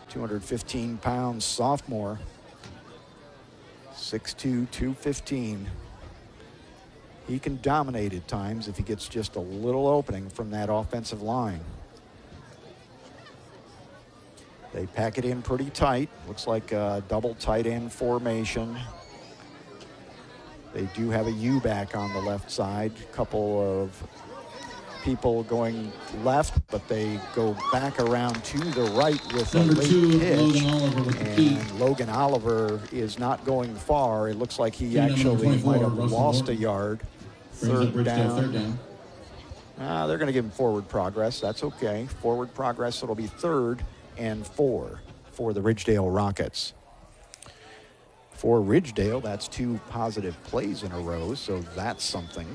215-pound sophomore. 6'2", 215. He can dominate at times if he gets just a little opening from that offensive line. They pack it in pretty tight. Looks like a double tight end formation. They do have a U-back on the left side. A couple of people going left, but they go back around to the right with a late pitch. And Logan Oliver is not going far. It looks like he actually might have lost a yard. Third down. They're going to give him forward progress. That's okay. Forward progress. It'll be 3rd and 4 for the Ridgedale Rockets. For Ridgedale, that's 2 positive plays in a row, so that's something.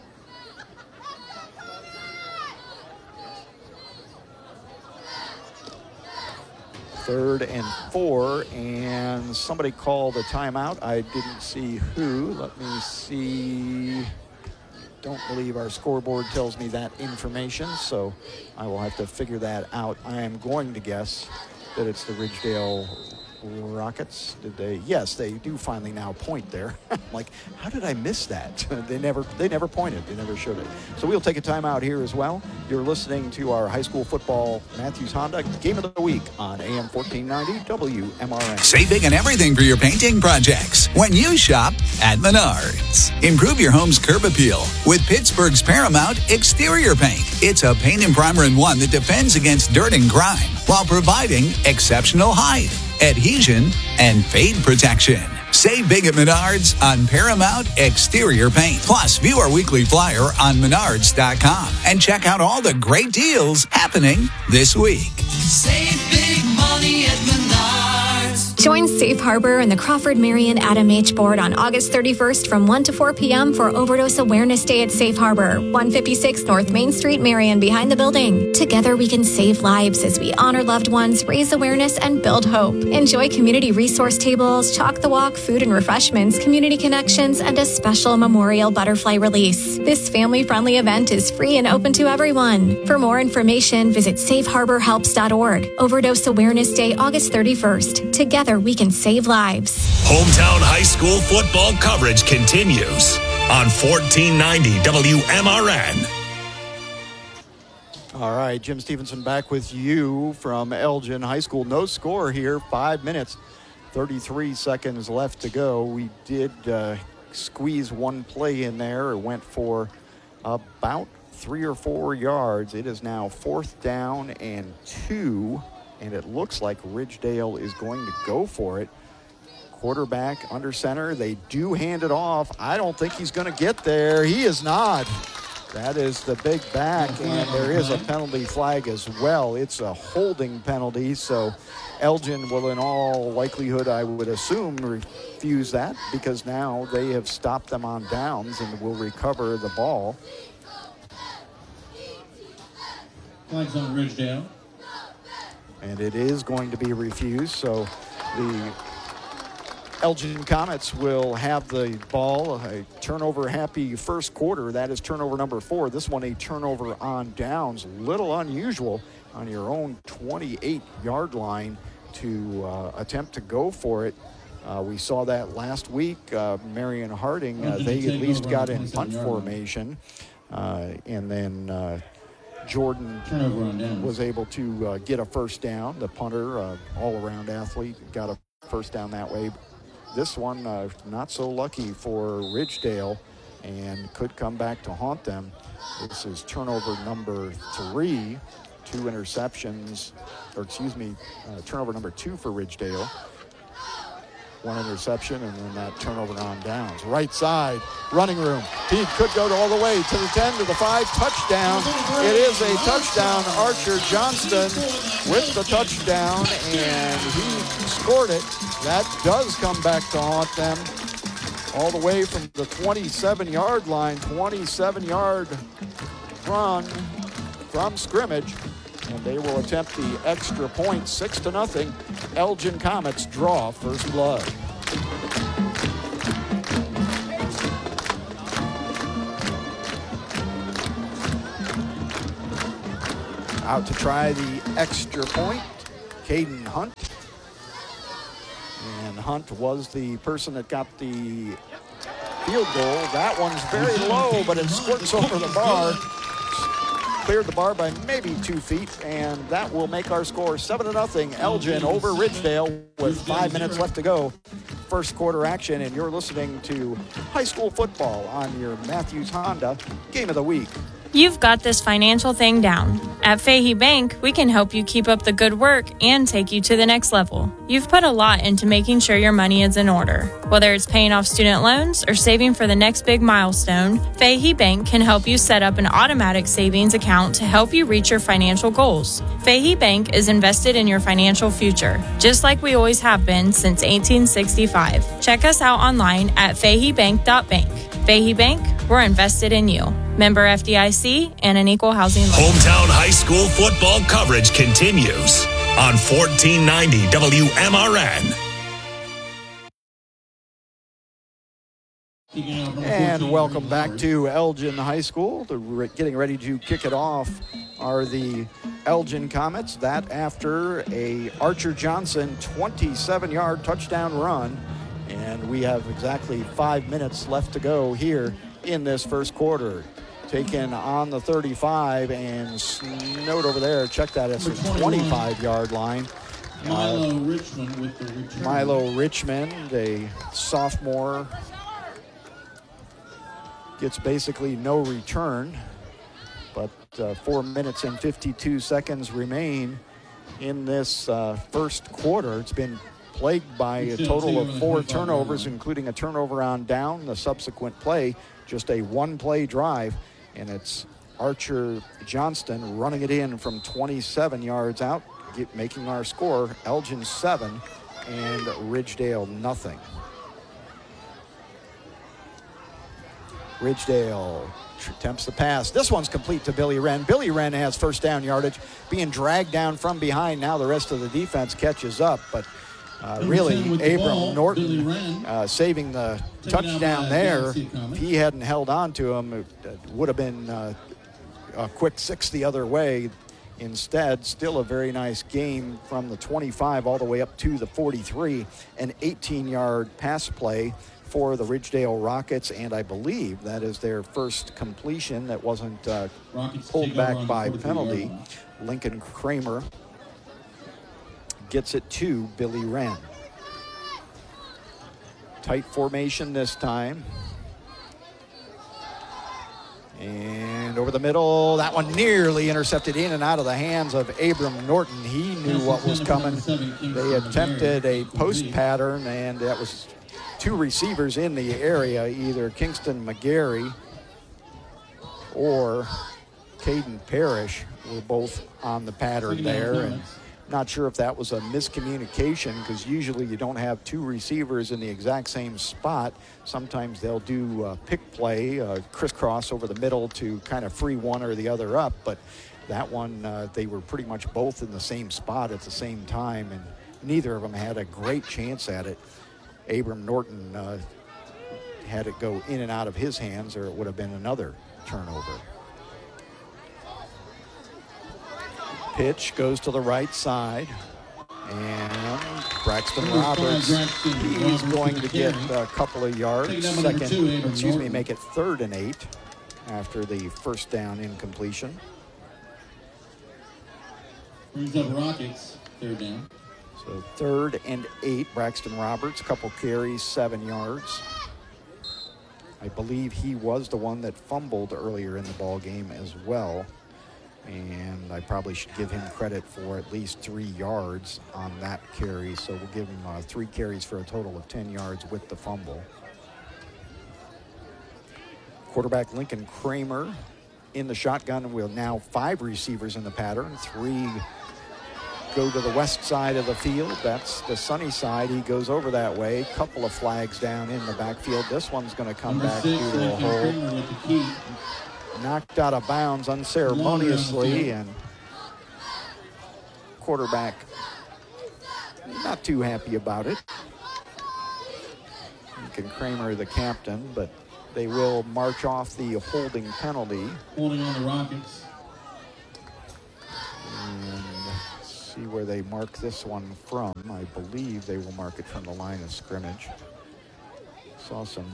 3rd and 4, and somebody called a timeout. I didn't see who. Let me see. Don't believe our scoreboard tells me that information, so I will have to figure that out. I am going to guess that it's the Ridgedale Rockets. Did they? Yes, they do finally now point there. Like, how did I miss that? They never pointed. They never showed it. So we'll take a timeout here as well. You're listening to our high school football Matthews Honda Game of the Week on AM 1490 WMRN. Save big on everything for your painting projects when you shop at Menards. Improve your home's curb appeal with Pittsburgh's Paramount Exterior Paint. It's a paint and primer in one that defends against dirt and grime while providing exceptional height, adhesion, and fade protection. Save big at Menards on Paramount Exterior Paint. Plus, view our weekly flyer on Menards.com and check out all the great deals happening this week. Save big money at Menards. Join Safe Harbor and the Crawford Marion Adam H. Board on August 31st from 1 to 4 p.m. for Overdose Awareness Day at Safe Harbor, 156 North Main Street, Marion, behind the building. Together we can save lives as we honor loved ones, raise awareness, and build hope. Enjoy community resource tables, chalk the walk, food and refreshments, community connections, and a special memorial butterfly release. This family-friendly event is free and open to everyone. For more information, visit safeharborhelps.org. Overdose Awareness Day, August 31st. Together we can save lives. Hometown high school football coverage continues on 1490 WMRN. All right, Jim Stevenson back with you from Elgin High School. No score here, 5 minutes, 33 seconds left to go. We did squeeze one play in there. It went for about 3 or 4 yards. It is now 4th down and 2, and it looks like Ridgedale is going to go for it. Quarterback under center. They do hand it off. I don't think he's going to get there. He is not. That is the big back, and there is a penalty flag as well. It's a holding penalty, so Elgin will in all likelihood, I would assume, refuse that because now they have stopped them on downs and will recover the ball. Flags on Ridgedale. And it is going to be refused, so the Elgin Comets will have the ball. A turnover-happy first quarter. That is turnover number 4. This one a turnover on downs. Little unusual on your own 28-yard line to attempt to go for it. We saw that last week. Marion Harding, they at least got in punt formation. And then Jordan was able to get a first down. The punter, all-around athlete, got a first down that way. This one, not so lucky for Ridgedale and could come back to haunt them. This is turnover number 3, 2 interceptions, or excuse me, turnover number 2 for Ridgedale. 1 interception and then that turnover on downs. Right side, running room. He could go all the way to the 10, to the 5, touchdown. It is a touchdown. Archer Johnston with the touchdown, and he scored it. That does come back to haunt them all the way from the 27-yard line, 27-yard run from scrimmage. And they will attempt the extra point, 6-0. Elgin Comets draw first blood. Out to try the extra point, Caden Hunt. And Hunt was the person that got the field goal. That one's very low, but it squirts over the bar. Cleared the bar by maybe 2 feet, and that will make our score 7-0. Elgin over Ridgedale with 5 minutes left to go. First quarter action, and you're listening to high school football on your Matthews Honda Game of the Week. You've got this financial thing down. At Fahey Bank, we can help you keep up the good work and take you to the next level. You've put a lot into making sure your money is in order. Whether it's paying off student loans or saving for the next big milestone, Fahey Bank can help you set up an automatic savings account to help you reach your financial goals. Fahey Bank is invested in your financial future, just like we always have been since 1865. Check us out online at faheybank.bank. Fahey Bank, we're invested in you. Member FDIC and an equal housing loan. Hometown high school football coverage continues on 1490 WMRN. And welcome back to Elgin High School. Getting ready to kick it off are the Elgin Comets. That after a Archer Johnson 27-yard touchdown run. And we have exactly 5 minutes left to go here in this first quarter. Taken on the 35 and snowed over there. Check that, it's a 25-yard line. Milo Richmond with the return. Milo Richmond, a sophomore, gets basically no return. But 4 minutes and 52 seconds remain in this first quarter. It's been plagued by a total of 4 turnovers, including a turnover on down, the subsequent play, just a one-play drive. And it's Archer Johnston running it in from 27 yards out, making our score Elgin 7 and Ridgedale nothing. Ridgedale attempts the pass. This one's complete to Billy Wren. Billy Wren has first down yardage, being dragged down from behind. Now the rest of the defense catches up, but really Abram Norton saving the touchdown there. If he hadn't held on to him, it would have been a quick 6 the other way. Instead, still a very nice game from the 25 all the way up to the 43. An 18-yard pass play for the Ridgedale Rockets, and I believe that is their first completion that wasn't pulled back by penalty. Lincoln Kramer gets it to Billy Wren. Tight formation this time. And over the middle, that one nearly intercepted in and out of the hands of Abram Norton. He knew what was coming. They attempted a post pattern, and that was 2 receivers in the area, either Kingston McGarry or Caden Parrish were both on the pattern there. And not sure if that was a miscommunication, because usually you don't have 2 receivers in the exact same spot. Sometimes they'll do a pick play, crisscross over the middle to kind of free one or the other up. But that one, they were pretty much both in the same spot at the same time, and neither of them had a great chance at it. Abram Norton had it go in and out of his hands, or it would have been another turnover. Pitch goes to the right side, and Braxton Roberts, he's going to get a couple of yards. Make it 3rd and 8 after the first down incompletion. Brings up Rockets, 3rd down. So 3rd and 8, Braxton Roberts, couple carries, 7 yards. I believe he was the one that fumbled earlier in the ball game as well. And I probably should give him credit for at least 3 yards on that carry. So we'll give him 3 carries for a total of 10 yards with the fumble. Quarterback Lincoln Kramer in the shotgun. We'll now 5 receivers in the pattern. 3 go to the west side of the field. That's the sunny side. He goes over that way. Couple of flags down in the backfield. This one's going to come back due to a hold. Knocked out of bounds unceremoniously, and quarterback not too happy about it. Lincoln Kramer, the captain, but they will march off the holding penalty. Holding on the Rockets. And see see where they mark this one from. I believe they will mark it from the line of scrimmage. Saw some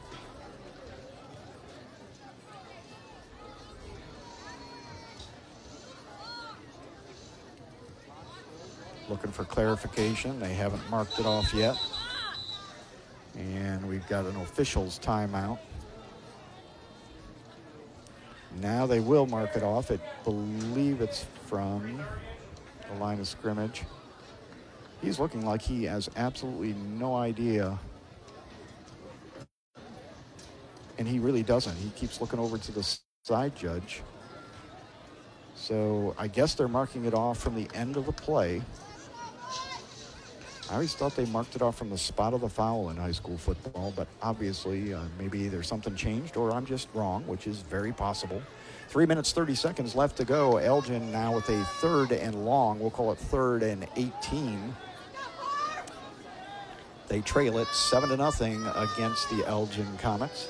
looking for clarification. They haven't marked it off yet. And we've got an official's timeout. Now they will mark it off. I believe it's from the line of scrimmage. He's looking like he has absolutely no idea. And he really doesn't. He keeps looking over to the side judge. So I guess they're marking it off from the end of the play. I always thought they marked it off from the spot of the foul in high school football, but obviously maybe either something changed or I'm just wrong, which is very possible. 3 minutes, 30 seconds left to go. Elgin now with a 3rd and long. We'll call it 3rd and 18. They trail it 7-0 against the Elgin Comets.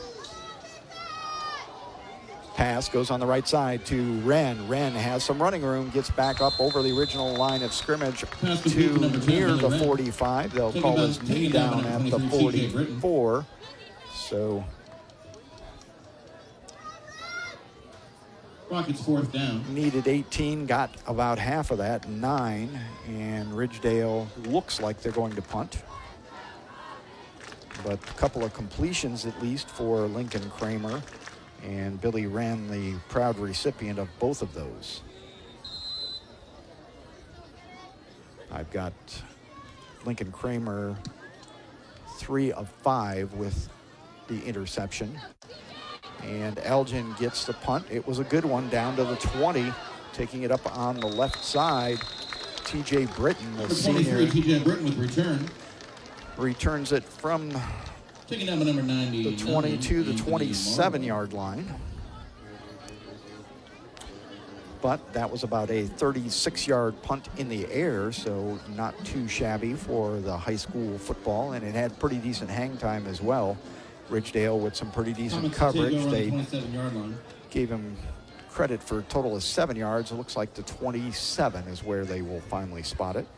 Pass goes on the right side to Wren. Wren has some running room, gets back up over the original line of scrimmage to near the 45. They'll call his knee down at the 44. So Rockets 4th down. Needed 18, got about half of that, 9. And Ridgedale looks like they're going to punt. But a couple of completions at least for Lincoln Kramer. And Billy Wren, the proud recipient of both of those. I've got Lincoln Kramer 3 of 5 with the interception. And Elgin gets the punt. It was a good one down to the 20, taking it up on the left side. T.J. Britton, the senior, T.J. Britton with return. returns it from Taking down the number 90. the 22 to 27-yard line. But that was about a 36-yard punt in the air, so not too shabby for the high school football, and it had pretty decent hang time as well. Ridgedale with some pretty decent coverage. They gave him credit for a total of 7 yards. It looks like the 27 is where they will finally spot it.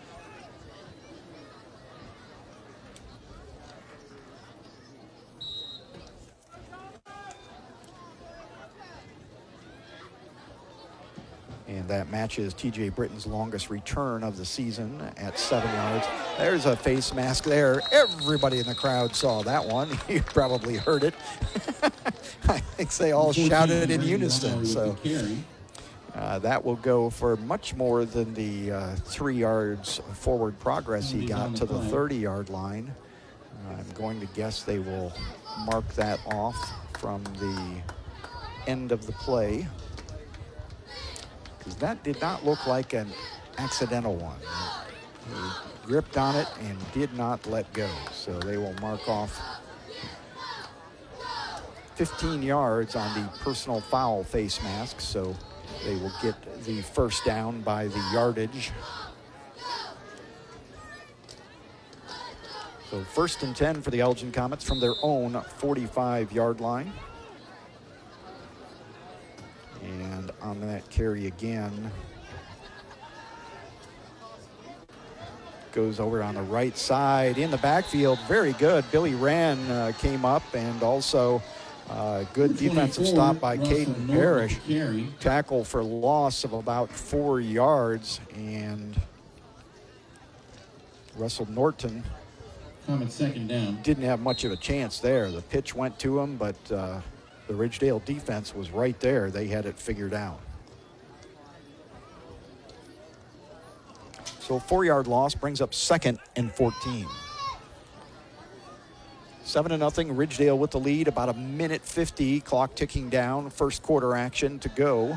And that matches T.J. Britton's longest return of the season at 7 yards. There's a face mask there. Everybody in the crowd saw that one. You probably heard it. I think they all shouted in unison. So that will go for much more than the 3 yards forward progress he got to the 30-yard line. I'm going to guess they will mark that off from the end of the play, because that did not look like an accidental one. He gripped on it and did not let go. So they will mark off 15 yards on the personal foul face mask. So they will get the first down by the yardage. So 1st and 10 for the Elgin Comets from their own 45-yard line. And on that carry again, goes over on the right side in the backfield. Very good. Billy Wren came up, and also good defensive stop by Caden Parrish. Tackle for loss of about 4 yards, and Russell Norton second down. Didn't have much of a chance there. The pitch went to him, but the Ridgedale defense was right there. They had it figured out. So 4-yard loss brings up 2nd and 14. 7-0, Ridgedale with the lead, about a minute 50, clock ticking down, first quarter action to go.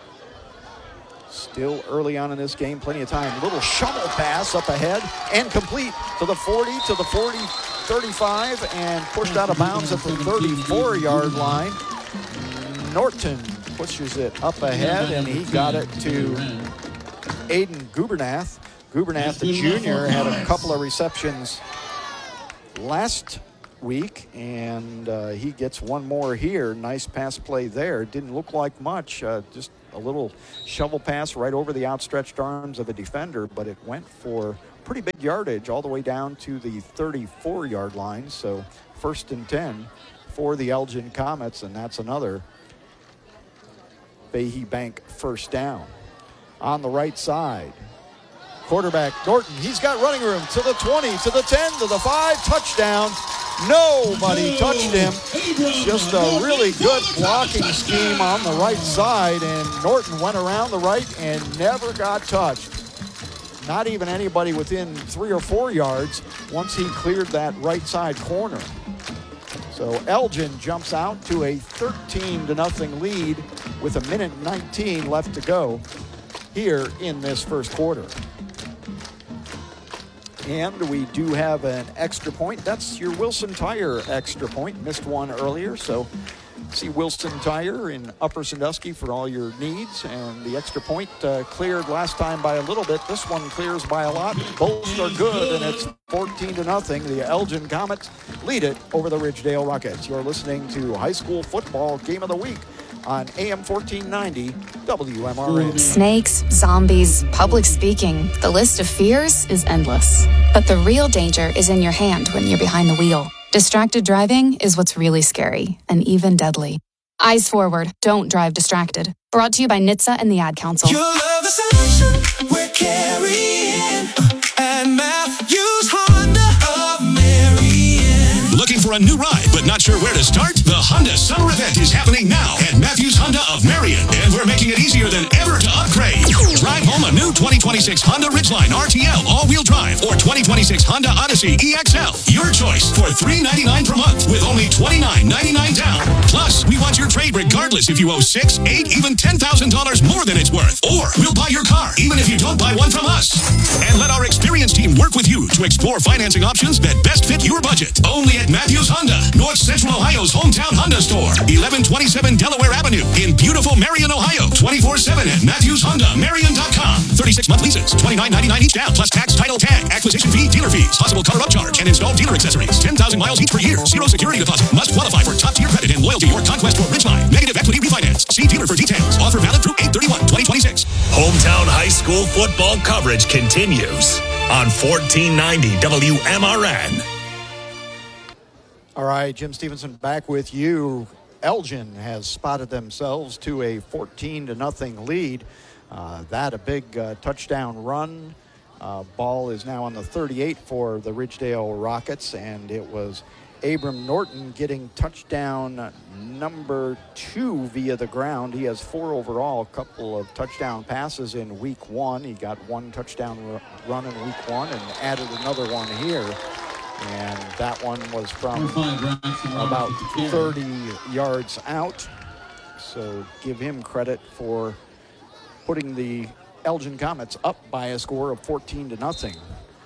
Still early on in this game, plenty of time. Little shovel pass up ahead and complete to the 40, to the 40, 35, and pushed out of bounds at the 34-yard line. Norton pushes it up ahead, and he got it to Aiden Gubernath. Gubernath, the junior, had a couple of receptions last week, and he gets one more here. Nice pass play there. Didn't look like much, just a little shovel pass right over the outstretched arms of a defender, but it went for pretty big yardage all the way down to the 34-yard line. So 1st and 10 for the Elgin Comets, and that's another Fahey Bank first down. On the right side, quarterback Norton, he's got running room to the 20, to the 10, to the 5, touchdown. Nobody touched him. Just a really good blocking scheme on the right side, and Norton went around the right and never got touched. Not even anybody within 3 or 4 yards once he cleared that right side corner. So Elgin jumps out to a 13-0 lead with 1:19 left to go here in this first quarter. And we do have an extra point. That's your Wilson Tire extra point. Missed one earlier, so see Wilson Tire in Upper Sandusky for all your needs. And the extra point cleared last time by a little bit. This one clears by a lot. Both are good, and it's 14-0. The Elgin Comets lead it over the Ridgedale Rockets. You're listening to High School Football Game of the Week on AM 1490 WMRN. Snakes, zombies, public speaking. The list of fears is endless. But the real danger is in your hand when you're behind the wheel. Distracted driving is what's really scary and even deadly. Eyes forward, don't drive distracted. Brought to you by NHTSA and the Ad Council. Your love is solution we're carrying. And Matthews Honda of Marion. Looking for a new ride but not sure where to start? The Honda Summer Event is happening now at Matthews Honda of Marion, and we're making it easier than ever to upgrade. Drive home a new 2026 Honda Ridgeline RTL all-wheel drive or 2026 Honda Odyssey EXL. Your choice for $399 per month with only $29.99 down. Plus, we want your trade regardless if you owe $6, $8, even $10,000 more than it's worth. Or we'll buy your car even if you don't buy one from us. And let our experienced team work with you to explore financing options that best fit your budget. Only at Matthews Honda, North Central Ohio's hometown Honda store, 1127 Delaware Avenue in beautiful Marion, Ohio. 24/7 at MatthewsHondaMarion.com. 36-month leases, $29.99 each down, plus tax, title, tag, acquisition fee, dealer fees, possible cover upcharge, and installed dealer accessories. 10,000 miles each per year. Zero security deposit. Must qualify for top-tier credit and loyalty or Conquest or Ridgeline. Negative equity refinance. See dealer for details. Offer valid through 8/31/2026. Hometown high school football coverage continues on 1490 WMRN. All right, Jim Stevenson back with you. Elgin has spotted themselves to a 14-0 lead. That a big touchdown run. Ball is now on the 38 for the Ridgedale Rockets, and it was Abram Norton getting touchdown number 2 via the ground. He has 4 overall, a couple of touchdown passes in week 1. He got 1 touchdown run in week 1 and added another one here. And that one was from about 30 yards out. So give him credit for putting the Elgin Comets up by a score of 14-0.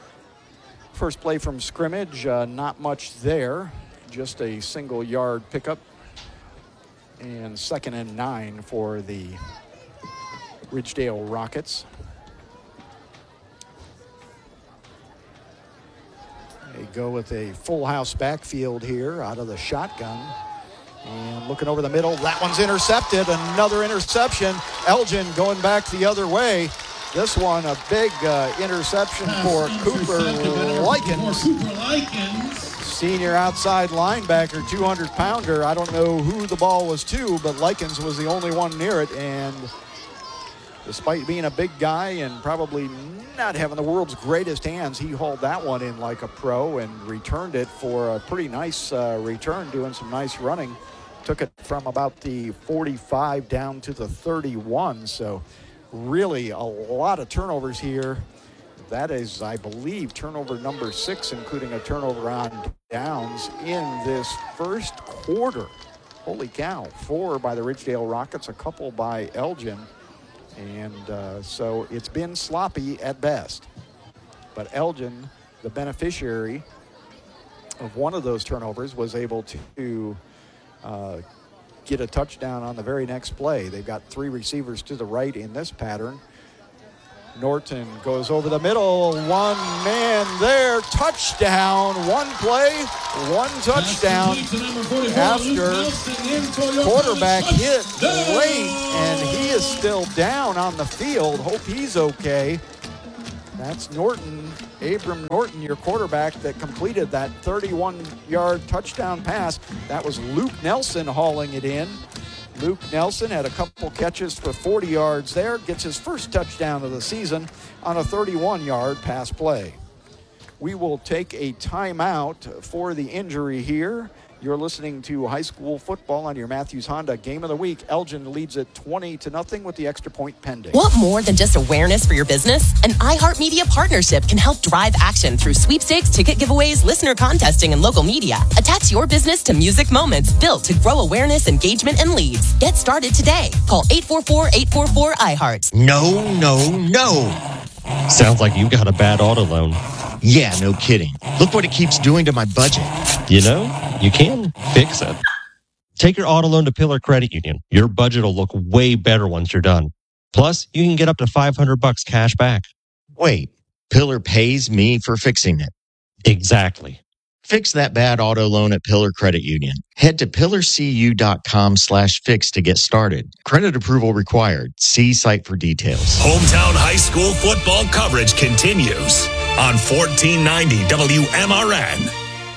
First play from scrimmage, not much there. Just a single yard pickup. And 2nd and 9 for the Ridgedale Rockets. They go with a full house backfield here out of the shotgun. And looking over the middle, that one's intercepted. Another interception. Elgin going back the other way. This one a big interception for Cooper Likens. Senior outside linebacker, 200-pounder. I don't know who the ball was to, but Likens was the only one near it. And despite being a big guy and probably not having the world's greatest hands, he hauled that one in like a pro and returned it for a pretty nice return, doing some nice running. Took it from about the 45 down to the 31. So really a lot of turnovers here. That is, I believe, turnover number 6, including a turnover on downs in this first quarter. Holy cow. 4 by the Ridgedale Rockets, a couple by Elgin. And so it's been sloppy at best. But Elgin, the beneficiary of one of those turnovers, was able to get a touchdown on the very next play. They've got 3 receivers to the right in this pattern. Norton goes over the middle. One man there. Touchdown. One play, one touchdown. After quarterback hit late, and he is still down on the field. Hope he's okay. That's Norton, Abram Norton, your quarterback that completed that 31-yard touchdown pass. That was Luke Nelson hauling it in. Luke Nelson had a couple catches for 40 yards there, gets his first touchdown of the season on a 31-yard pass play. We will take a timeout for the injury here. You're listening to high school football on your Matthews Honda Game of the Week. Elgin leads it 20-0 with the extra point pending. Want more than just awareness for your business? An iHeartMedia partnership can help drive action through sweepstakes, ticket giveaways, listener contesting, and local media. Attach your business to music moments built to grow awareness, engagement, and leads. Get started today. Call 844-844-iHeart. No. Sounds like you got a bad auto loan. Yeah, no kidding. Look what it keeps doing to my budget. You know, you can fix it. Take your auto loan to Pillar Credit Union. Your budget will look way better once you're done. Plus, you can get up to $500 cash back. Wait, Pillar pays me for fixing it. Exactly. Fix that bad auto loan at Pillar Credit Union. Head to pillarcu.com/fix to get started. Credit approval required. See site for details. Hometown high school football coverage continues on 1490 WMRN.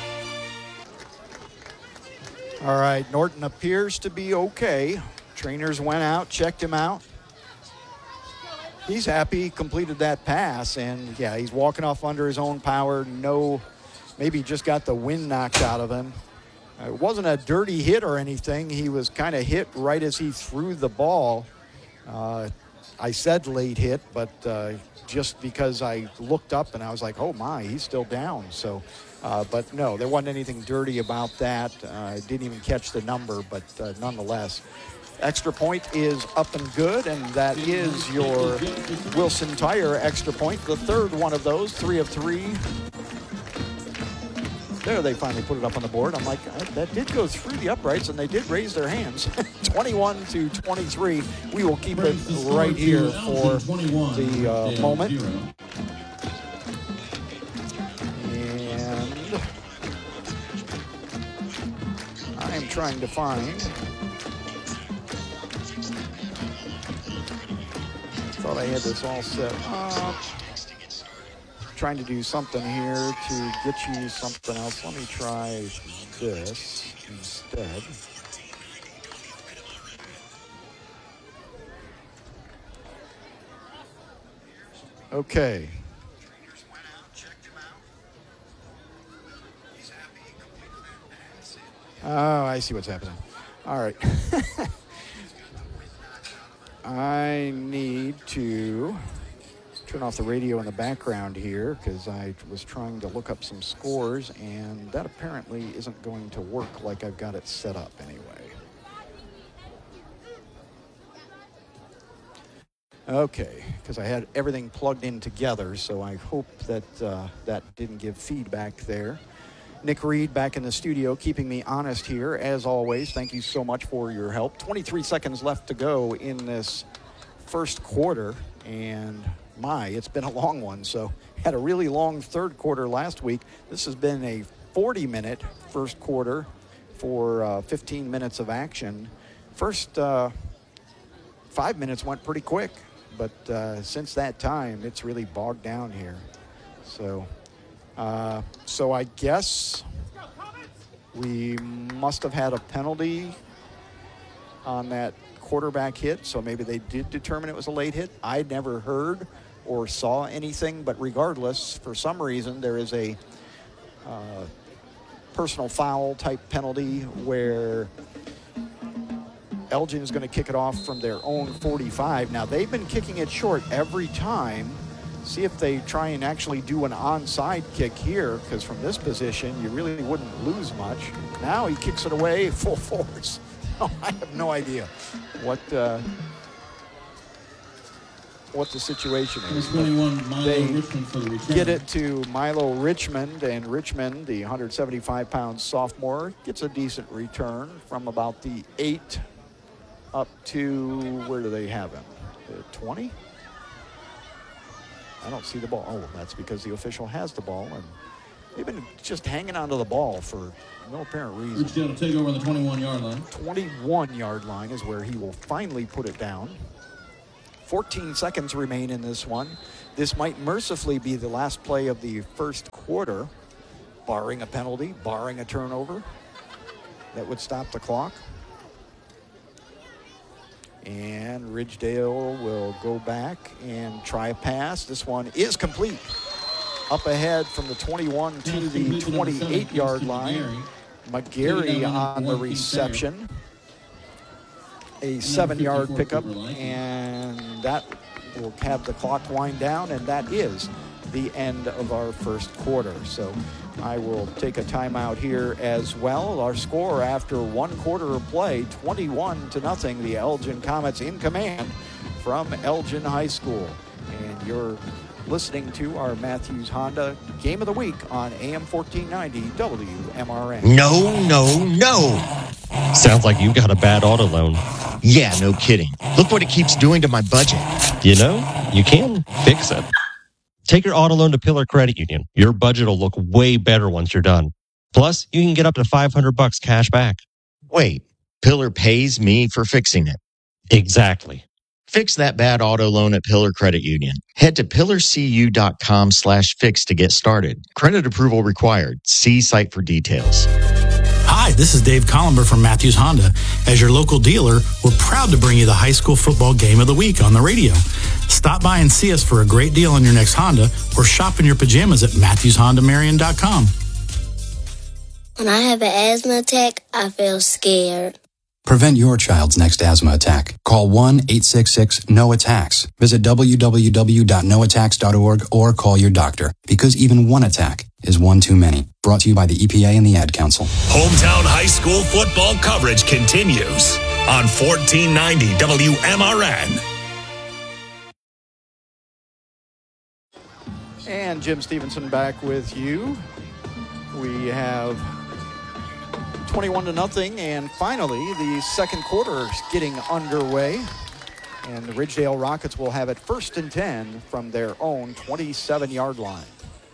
All right, Norton appears to be okay. Trainers went out, checked him out. He's happy he completed that pass, and yeah, he's walking off under his own power. Maybe just got the wind knocked out of him. It wasn't a dirty hit or anything. He was kind of hit right as he threw the ball. I said late hit, but just because I looked up and I was like, oh my, he's still down. So, but no, there wasn't anything dirty about that. I didn't even catch the number, but nonetheless. Extra point is up and good, and that is your Wilson Tire extra point. The third one of those, 3 of 3. There, they finally put it up on the board. I'm like, that did go through the uprights, and they did raise their hands. 21-23. We will keep it right here for the moment. And I am trying to find. Thought I had this all set up. Trying to do something here to get you something else. Let me try this instead. Okay. Oh, I see what's happening. All right. I need to turn off the radio in the background here because I was trying to look up some scores, and that apparently isn't going to work like I've got it set up anyway. Okay, because I had everything plugged in together, so I hope that that didn't give feedback there. Nick Reed back in the studio, keeping me honest here, as always. Thank you so much for your help. 23 seconds left to go in this first quarter, and it's been a long one. So had a really long third quarter last week. This has been a 40-minute first quarter for 15 minutes of action. First 5 minutes went pretty quick, but since that time, it's really bogged down here. So I guess we must have had a penalty on that quarterback hit, so maybe they did determine it was a late hit. I never heard or saw anything, but regardless, for some reason, there is a personal foul type penalty where Elgin is going to kick it off from their own 45. Now, they've been kicking it short every time. See if they try and actually do an onside kick here, because from this position, you really wouldn't lose much. Now he kicks it away full force. Oh, I have no idea what the situation is. They get it to Milo Richmond, and Richmond, the 175-pound sophomore, gets a decent return from about the 8 up to, where do they have him? The 20? I don't see the ball. Oh, that's because the official has the ball, and they've been just hanging onto the ball for no apparent reason. Ridgedale to take over on the 21-yard line. 21-yard line is where he will finally put it down. 14 seconds remain in this one. This might mercifully be the last play of the first quarter, barring a penalty, barring a turnover. That would stop the clock. And Ridgedale will go back and try a pass. This one is complete. Up ahead from the 21 to the 28-yard line. McGarry on the reception. A 7-yard pickup, and that will have the clock wind down, and that is the end of our first quarter. So I will take a timeout here as well. Our score after one quarter of play, 21-0. The Elgin Comets in command from Elgin High School. And you're listening to our Matthews Honda Game of the Week on AM 1490 WMRN. No. Sounds like you got a bad auto loan. Yeah, no kidding. Look what it keeps doing to my budget. You know, you can fix it. Take your auto loan to Pillar Credit Union. Your budget will look way better once you're done. Plus, you can get up to $500 cash back. Wait, Pillar pays me for fixing it. Exactly. Fix that bad auto loan at Pillar Credit Union. Head to pillarcu.com/fix to get started. Credit approval required. See site for details. Hi, this is Dave Collimber from Matthews Honda. As your local dealer, we're proud to bring you the high school football game of the week on the radio. Stop by and see us for a great deal on your next Honda, or shop in your pajamas at MatthewsHondaMarion.com. When I have an asthma attack, I feel scared. Prevent your child's next asthma attack. Call 1-866-NO-ATTACKS. Visit www.noattacks.org or call your doctor, because even one attack is one too many. Brought to you by the EPA and the Ad Council. Hometown high school football coverage continues on 1490 WMRN. And Jim Stevenson back with you. We have 21-0, and finally the second quarter is getting underway, and the Ridgedale Rockets will have it 1st and 10 from their own 27-yard line.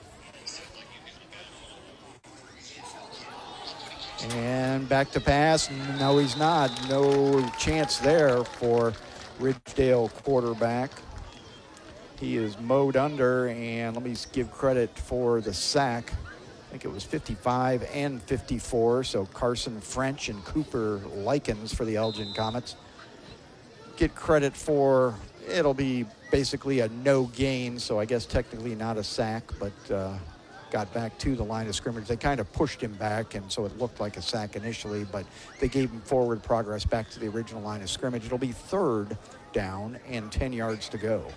And back to pass. No, he's not. No chance there for Ridgedale quarterback. He is mowed under, and let me give credit for the sack. I think it was 55 and 54, so Carson French and Cooper Likens for the Elgin Comets. Get credit for, it'll be basically a no gain, so I guess technically not a sack, but got back to the line of scrimmage. They kind of pushed him back, and so it looked like a sack initially, but they gave him forward progress back to the original line of scrimmage. It'll be 3rd down and 10 yards to go.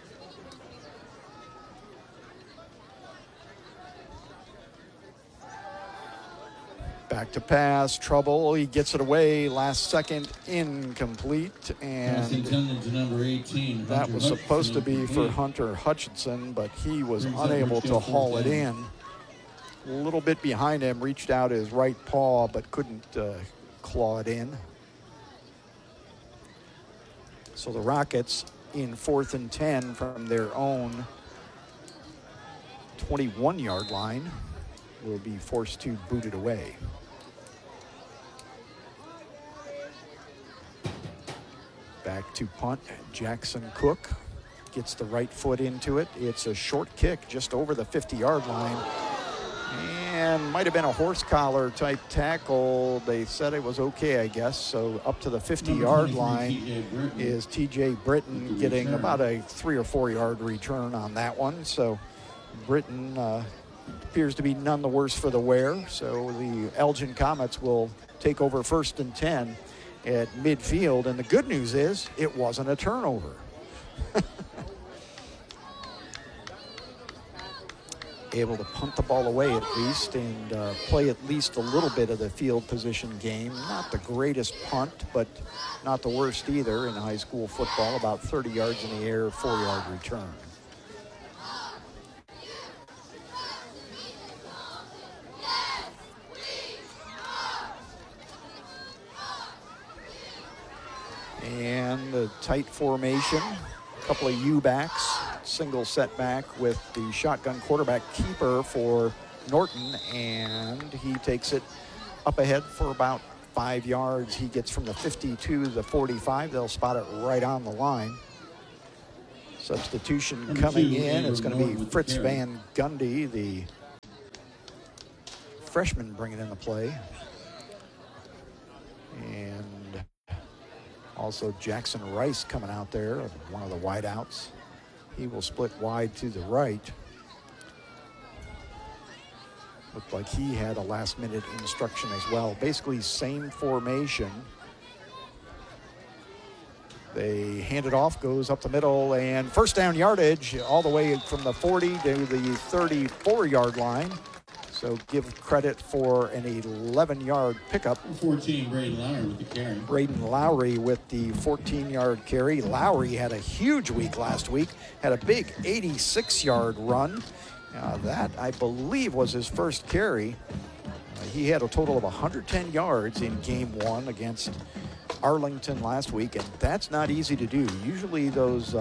Back to pass, trouble. He gets it away. Last second, incomplete. And to number 18, that was supposed to be for Hunter Hutchinson, but he was unable to haul it in. A little bit behind him, reached out his right paw, but couldn't claw it in. So the Rockets in 4th and 10 from their own 21-yard line will be forced to boot it away. Back to punt. Jackson Cook gets the right foot into it. It's a short kick just over the 50-yard line. And might have been a horse collar type tackle. They said it was okay, I guess. So up to the 50-yard line is TJ Britton, getting about a 3 or 4 yard return on that one. So Britton appears to be none the worse for the wear. So the Elgin Comets will take over 1st and 10 at midfield, and the good news is it wasn't a turnover. Able to punt the ball away at least and play at least a little bit of the field position game. Not the greatest punt, but not the worst either in high school football. About 30 yards in the air, 4-yard return. And the tight formation, a couple of U-backs, single setback with the shotgun quarterback keeper for Norton, and he takes it up ahead for about 5 yards. He gets from the 50 to the 45. They'll spot it right on the line. Substitution coming in. It's going to be Fritz Van Gundy, the freshman, bringing in the play. And also Jackson Rice coming out there, one of the wideouts. He will split wide to the right. Looked like he had a last-minute instruction as well. Basically, same formation. They hand it off, goes up the middle, and first down yardage all the way from the 40 to the 34-yard line. So give credit for an 11-yard pickup. 14, Braden Lowry with the carry. Braden Lowry with the 14-yard carry. Lowry had a huge week last week, had a big 86-yard run. That, I believe, was his first carry. He had a total of 110 yards in game 1 against Arlington last week, and that's not easy to do. Usually those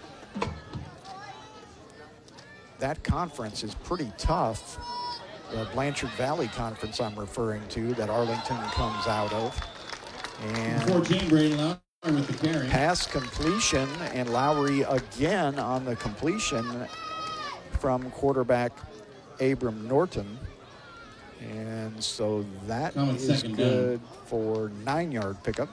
that conference is pretty tough. The Blanchard Valley Conference I'm referring to, that Arlington comes out of. And 14, Braden Lowry with the carry. Pass completion, and Lowry again on the completion from quarterback Abram Norton. And so that is good for 9-yard pickup.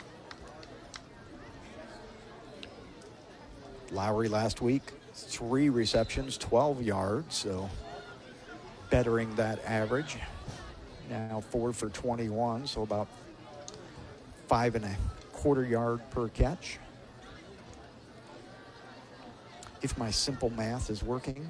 Lowry last week, 3 receptions, 12 yards, so bettering that average. Now 4 for 21, so about 5.25 yard per catch. If my simple math is working.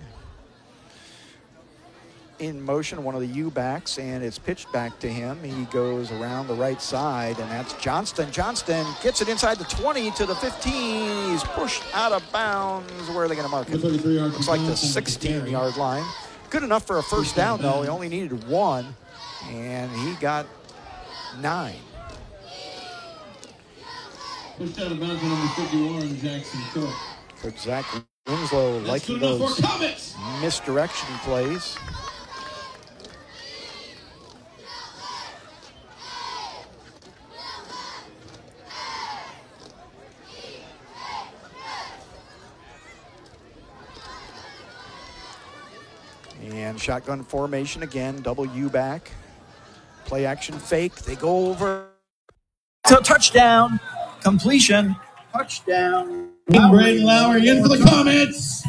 In motion, one of the U-backs, and it's pitched back to him. He goes around the right side, and that's Johnston. Johnston gets it inside the 20 to the 15. He's pushed out of bounds. Where are they going to mark it? Looks like the 16-yard line. Good enough for a first down, though. He only needed 1, and he got 9. Pushed out of bounds number 51, Jackson Cook. Coach Zach Winslow liking those misdirection plays. And shotgun formation again, double U back. Play action fake. They go over. So touchdown, completion, touchdown. Braden Lowry in for the Comets.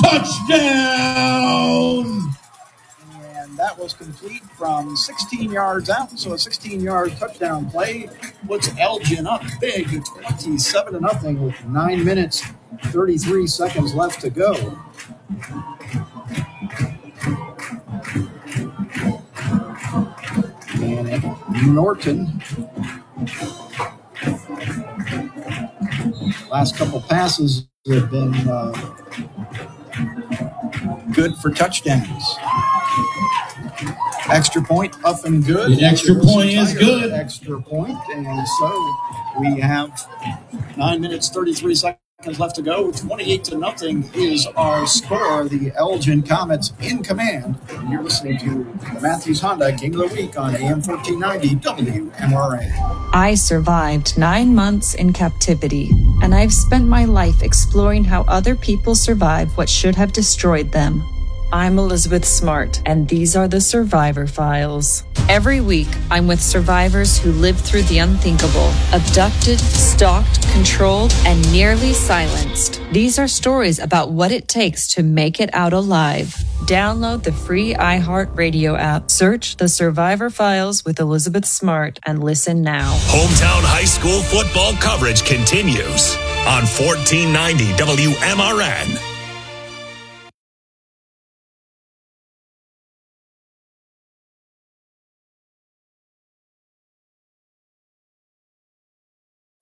Touchdown! And that was complete from 16 yards out. So a 16-yard touchdown play puts Elgin up big, 27-0 with 9 minutes, 33 seconds left to go. And Norton, last couple passes have been good for touchdowns. Extra point up and good. The extra point is good. Extra point, and so we have 9 minutes, 33 seconds left to go. 28-0 is our score. The Elgin Comets in command. And you're listening to the Matthews Honda Game of the Week on AM 1490 WMRA. I survived 9 months in captivity, and I've spent my life exploring how other people survive what should have destroyed them. I'm Elizabeth Smart, and these are the Survivor Files. Every week, I'm with survivors who lived through the unthinkable, abducted, stalked, controlled, and nearly silenced. These are stories about what it takes to make it out alive. Download the free iHeartRadio app, search The Survivor Files with Elizabeth Smart, and listen now. Hometown high school football coverage continues on 1490 WMRN.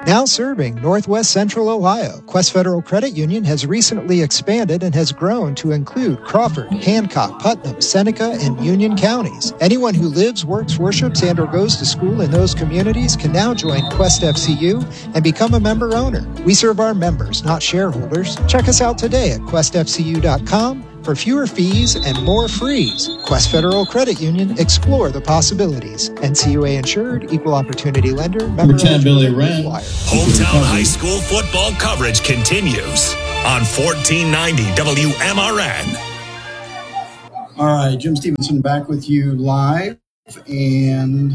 Now serving Northwest Central Ohio, Quest Federal Credit Union has recently expanded and has grown to include Crawford, Hancock, Putnam, Seneca, and Union counties. Anyone who lives, works, worships, and or goes to school in those communities can now join Quest FCU and become a member owner. We serve our members, not shareholders. Check us out today at questfcu.com for fewer fees and more frees. Quest Federal Credit Union, explore the possibilities. NCUA insured, equal opportunity lender, member 10, Billy Wren. Hometown high school football coverage continues on 1490 WMRN. All right, Jim Stevenson back with you live. And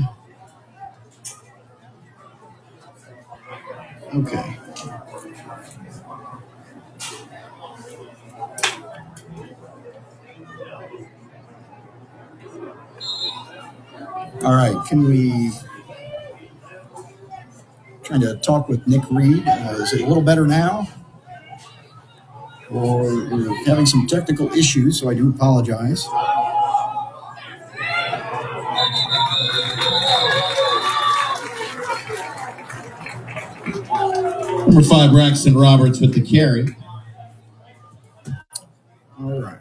okay. All right, can we trying to talk with Nick Reed? Is it a little better now? Or we're having some technical issues, so I do apologize. Number 5, Braxton Roberts with the carry. All right.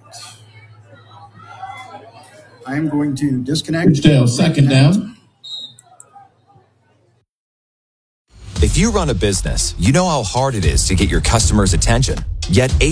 I am going to disconnect. Ridgedale, second down. If you run a business, you know how hard it is to get your customers' attention. Yet